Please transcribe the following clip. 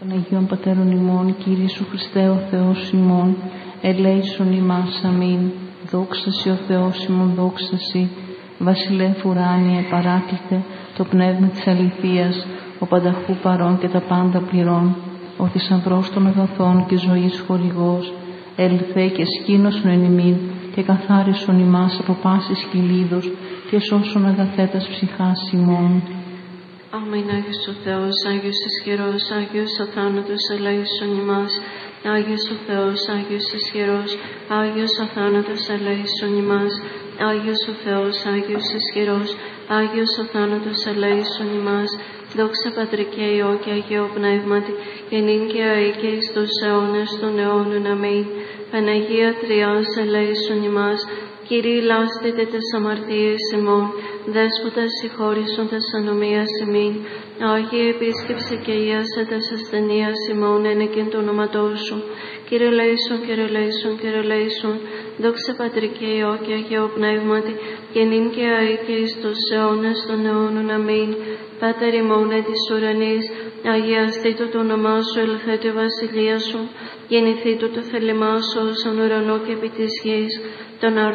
Αγίων Πατέρων ημών, Κύριε Ιησού Χριστέ ο Θεός ημών, ελέησον ημάς, αμήν. Δόξα σοι ο Θεός ημών, δόξα σοι, βασιλεύ ουράνιε, παράκλητε, το πνεύμα της αληθείας, ο πανταχού παρών και τα πάντα πληρών, ο θησαυρός των αγαθών και ζωής χορηγός, ελθέ και σκήνωσον εν ημίν και καθάρισον ημάς από πάσης κυλίδος και σώσον αγαθέτας ψυχάς ημών. Αμήν. Άγιος ο Θεός, Άγιος ισχυρός, Άγιος ο θάνατος, ελέησον ημάς. Άγιος ο Θεός, Άγιος ισχυρός, Άγιος ο θάνατος, ελέησον ημάς. Άγιος ο Θεός, Άγιος ισχυρός, Άγιος ο θάνατος, ελέησον ημάς. Δόξα Πατρί και Υιό και Αγίο Πνεύματι, και νυν και αεί και εις τους αιώνας των αιώνων. Αμήν. Παναγία Τριάς, ελέησον ημάς. Κύριε, λάστητε τες αμαρτίες ημών, Δέσποτα συγχώρησον τες ανομίας ημίν. Άγιε επίσκεψε και ιάσε τες ασθενείας ημών, ένεκεν το όνοματό σου. Κύριε λέησον, Κύριε λέησον, Κύριε λέησον. Δόξα Πατρί και Υιό και Αγίο Πνεύματι, και νυν και αεί και εις τους αιώνας των αιώνων. Αμήν. Πάτερ ημών εν της ουρανής, αγιαστήτω το όνομά σου, ελθέτω η βασιλεία σου, γεννηθήτω το θέλημά σου, όσον ουρανό και επί της γης. Τον